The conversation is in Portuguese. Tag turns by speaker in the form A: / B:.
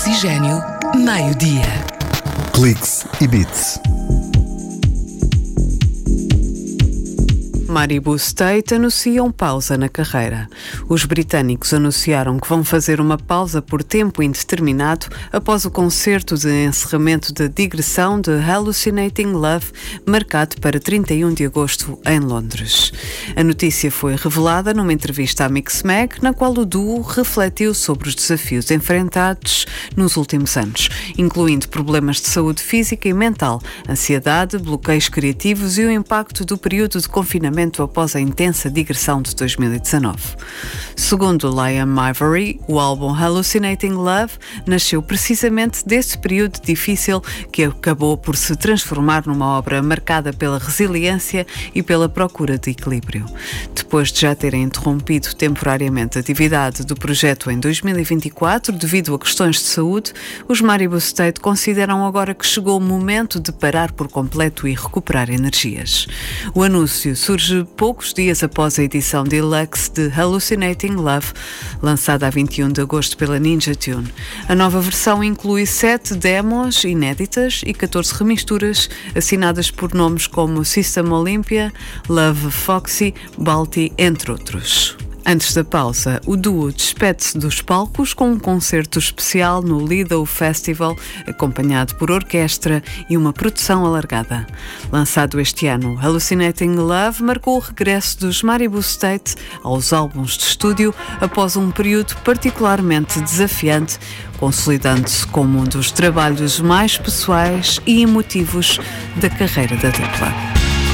A: Oxigênio, meio-dia.
B: Cliques e Beats.
C: Maribu State anunciam pausa na carreira. Os britânicos anunciaram que vão fazer uma pausa por tempo indeterminado após o concerto de encerramento da digressão de Hallucinating Love, marcado para 31 de agosto em Londres. A notícia foi revelada numa entrevista à Mixmag, na qual o duo refletiu sobre os desafios enfrentados nos últimos anos, incluindo problemas de saúde física e mental, ansiedade, bloqueios criativos e o impacto do período de confinamento após a intensa digressão de 2019. Segundo Liam Ivory, o álbum Hallucinating Love nasceu precisamente desse período difícil que acabou por se transformar numa obra marcada pela resiliência e pela procura de equilíbrio. Depois de já terem interrompido temporariamente a atividade do projeto em 2024 devido a questões de saúde, os Maribu State consideram agora que chegou o momento de parar por completo e recuperar energias. O anúncio surge poucos dias após a edição deluxe de Hallucinating Love, lançada a 21 de agosto pela Ninja Tune. A nova versão inclui 7 demos inéditas e 14 remisturas, assinadas por nomes como System Olympia, Love Foxy, Balti, entre outros. Antes da pausa, o duo despede-se dos palcos com um concerto especial no Lido Festival, acompanhado por orquestra e uma produção alargada. Lançado este ano, Hallucinating Love marcou o regresso dos Maribu State aos álbuns de estúdio após um período particularmente desafiante, consolidando-se como um dos trabalhos mais pessoais e emotivos da carreira da dupla.